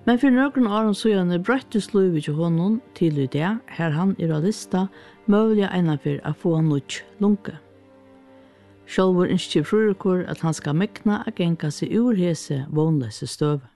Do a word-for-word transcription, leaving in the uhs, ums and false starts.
Men for nøkken åren så gjerne brøttes livet til honom til i det, her han er av lista, mulig innenfor å få en nødt lunke. Sjølvor ønsker frurkur at han skal mekna å genka seg ur hese vånløse støv.